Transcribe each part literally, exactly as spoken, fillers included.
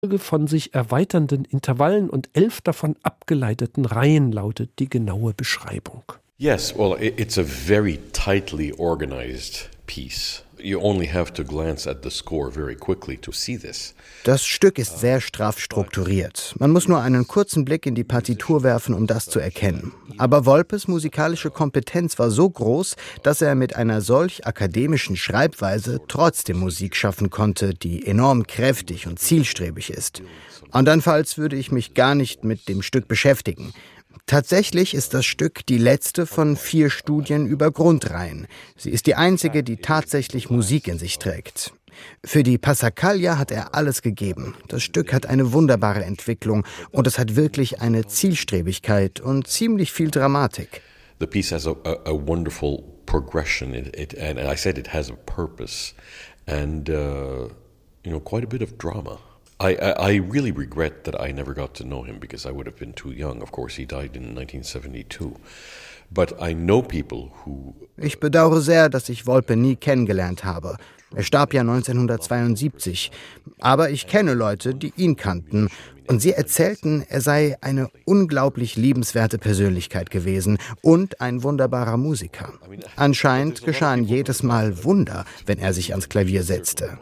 von sich erweiternden Intervallen und elf davon abgeleiteten Reihen lautet die genaue Beschreibung. Yes, well, it's a very tightly organized piece. You only have to glance at the score very quickly to see this. Das Stück ist sehr straff strukturiert. Man muss nur einen kurzen Blick in die Partitur werfen, um das zu erkennen. Aber Volpes musikalische Kompetenz war so groß, dass er mit einer solch akademischen Schreibweise trotzdem Musik schaffen konnte, die enorm kräftig und zielstrebig ist. Andernfalls würde ich mich gar nicht mit dem Stück beschäftigen. Tatsächlich ist das Stück die letzte von vier Studien über Grundreihen. Sie ist die einzige, die tatsächlich Musik in sich trägt. Für die Passacaglia hat er alles gegeben. Das Stück hat eine wunderbare Entwicklung und es hat wirklich eine Zielstrebigkeit und ziemlich viel Dramatik. The piece has a, a, a wonderful progression, it, it, and I said it has a purpose and uh, you know, quite a bit of drama. I, I, I really regret that I never got to know him because I would have been too young. Of course, he died in nineteen seventy-two. But I know people who... Ich bedauere sehr, dass ich Volpe nie kennengelernt habe. Er starb ja neunzehnhundertzweiundsiebzig. Aber ich kenne Leute, die ihn kannten. Und sie erzählten, er sei eine unglaublich liebenswerte Persönlichkeit gewesen und ein wunderbarer Musiker. Anscheinend geschahen jedes Mal Wunder, wenn er sich ans Klavier setzte.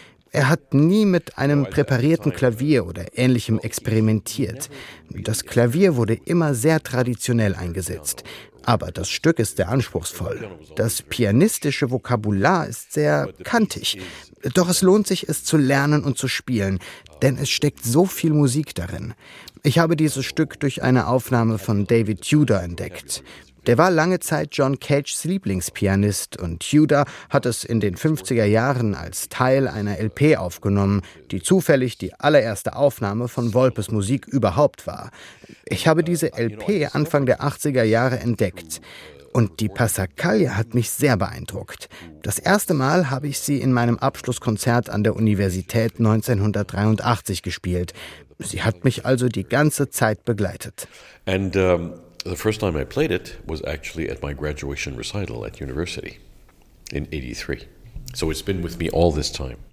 Er hat nie mit einem präparierten Klavier oder Ähnlichem experimentiert. Das Klavier wurde immer sehr traditionell eingesetzt. Aber das Stück ist sehr anspruchsvoll. Das pianistische Vokabular ist sehr kantig. Doch es lohnt sich, es zu lernen und zu spielen, denn es steckt so viel Musik darin. Ich habe dieses Stück durch eine Aufnahme von David Tudor entdeckt. Der war lange Zeit John Cages Lieblingspianist und Tudor hat es in den fünfziger Jahren als Teil einer L P aufgenommen, die zufällig die allererste Aufnahme von Volpes Musik überhaupt war. Ich habe diese L P Anfang der achtziger Jahre entdeckt. Und die Passacaglia hat mich sehr beeindruckt. Das erste Mal habe ich sie in meinem Abschlusskonzert an der Universität neunzehnhundertdreiundachtzig gespielt. Sie hat mich also die ganze Zeit begleitet. And, um The first time I played it was actually at my graduation recital at university in eighty-three. So it's been with me all this time.